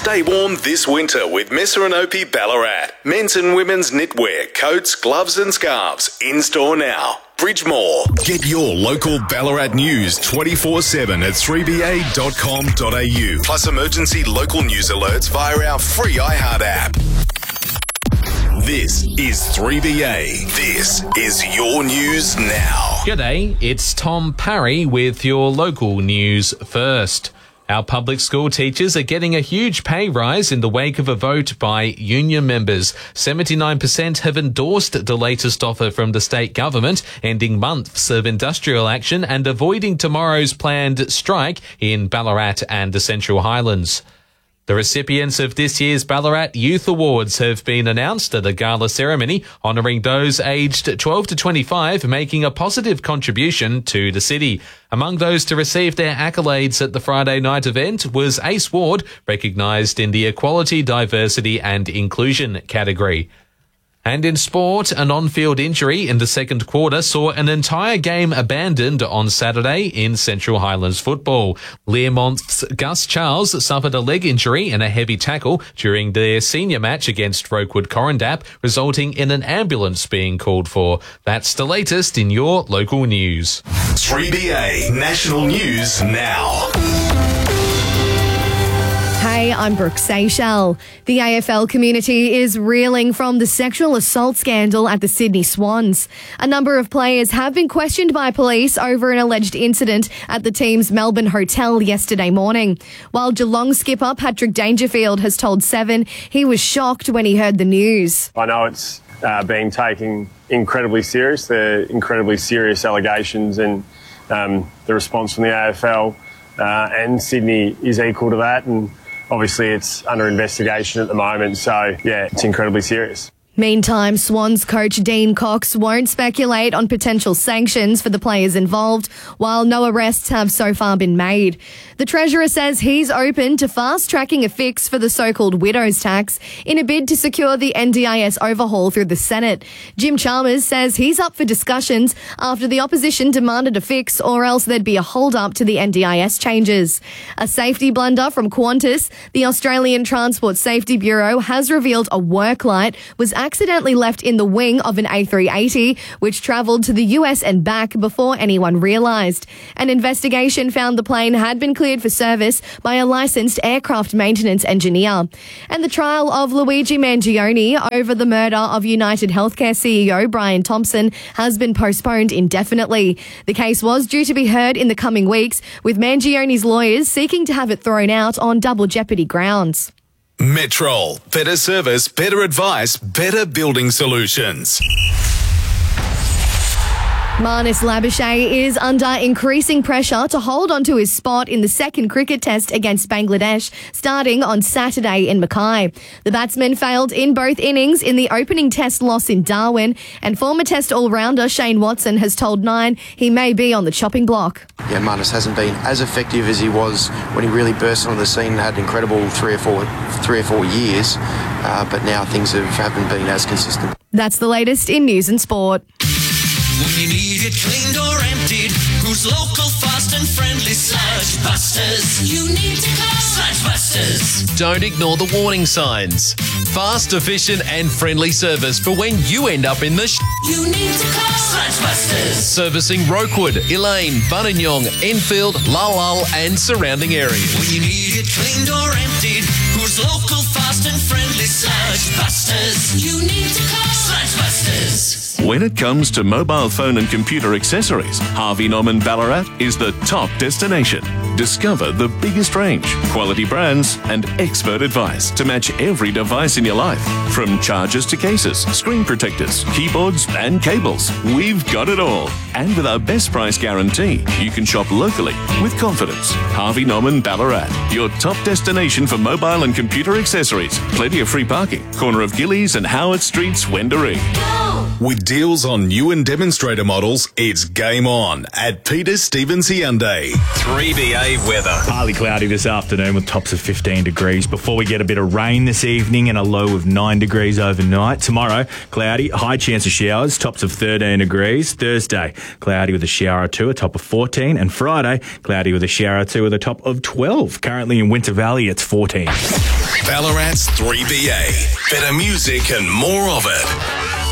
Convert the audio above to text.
Stay warm this winter with Messer & Opie Ballarat. Men's and women's knitwear, coats, gloves and scarves. In store now. Bridgemore. Get your local Ballarat news 24/7 at 3ba.com.au. Plus emergency local news alerts via our free iHeart app. This is 3BA. This is your news now. G'day, it's Tom Parry with your local news first. Our public school teachers are getting a huge pay rise in the wake of a vote by union members. 79% have endorsed the latest offer from the state government, ending months of industrial action and avoiding tomorrow's planned strike in Ballarat and the Central Highlands. The recipients of this year's Ballarat Youth Awards have been announced at a gala ceremony honouring those aged 12 to 25 making a positive contribution to the city. Among those to receive their accolades at the Friday night event was Ace Ward, recognised in the Equality, Diversity and Inclusion category. And in sport, an on-field injury in the second quarter saw an entire game abandoned on Saturday in Central Highlands football. Learmont's Gus Charles suffered a leg injury and a heavy tackle during their senior match against Rokewood Correndap, resulting in an ambulance being called for. That's the latest in your local news. 3BA National News Now. Hey, I'm Brooke Seychelles. The AFL community is reeling from the sexual assault scandal at the Sydney Swans. A number of players have been questioned by police over an alleged incident at the team's Melbourne hotel yesterday morning. While Geelong skipper Patrick Dangerfield has told Seven he was shocked when he heard the news. I know it's being taken incredibly serious. They're incredibly serious allegations, and the response from the AFL and Sydney is equal to that. And obviously, it's under investigation at the moment, so yeah, it's incredibly serious. Meantime, Swans coach Dean Cox won't speculate on potential sanctions for the players involved, while no arrests have so far been made. The Treasurer says he's open to fast-tracking a fix for the so-called widow's tax in a bid to secure the NDIS overhaul through the Senate. Jim Chalmers says he's up for discussions after the opposition demanded a fix, or else there'd be a hold-up to the NDIS changes. A safety blunder from Qantas, the Australian Transport Safety Bureau, has revealed a work light was accidentally left in the wing of an A380, which travelled to the US and back before anyone realised. An investigation found the plane had been cleared for service by a licensed aircraft maintenance engineer. And the trial of Luigi Mangione over the murder of United Healthcare CEO Brian Thompson has been postponed indefinitely. The case was due to be heard in the coming weeks, with Mangione's lawyers seeking to have it thrown out on double jeopardy grounds. Metrol. Better service, better advice, better building solutions. Marnus Labuschagne is under increasing pressure to hold on to his spot in the second cricket test against Bangladesh, starting on Saturday in Mackay. The batsman failed in both innings in the opening test loss in Darwin, and former test all-rounder Shane Watson has told Nine he may be on the chopping block. Yeah, Marnus hasn't been as effective as he was when he really burst onto the scene and had an incredible three or four years, but now things haven't been as consistent. That's the latest in news and sport. When you need it cleaned or emptied, who's local, fast and friendly? Sludge Busters. You need to call Sludge Busters. Don't ignore the warning signs. Fast, efficient and friendly service for when you end up in the You need to call Sludge Busters. Servicing Rokewood, Elaine, Buninyong, Enfield, Lull and surrounding areas. When you need it cleaned or emptied, who's local, fast and friendly? Sludge Busters. You need to call Sludge Busters. When it comes to mobile phone and computer accessories, Harvey Norman Ballarat is the top destination. Discover the biggest range, quality brands, and expert advice to match every device in your life. From chargers to cases, screen protectors, keyboards, and cables, we've got it all. And with our best price guarantee, you can shop locally with confidence. Harvey Norman Ballarat, your top destination for mobile and computer accessories. Plenty of free parking. Corner of Gillies and Howard Streets, Wendouree. With deals on new and demonstrator models, it's game on at Peter Stevens Hyundai. 3BA weather. Partly cloudy this afternoon with tops of 15 degrees before we get a bit of rain this evening and a low of 9 degrees overnight. Tomorrow, cloudy, high chance of showers, tops of 13 degrees. Thursday, cloudy with a shower or two, a top of 14. And Friday, cloudy with a shower or two with a top of 12. Currently in Winter Valley, it's 14. Ballarat's 3BA. Better music and more of it.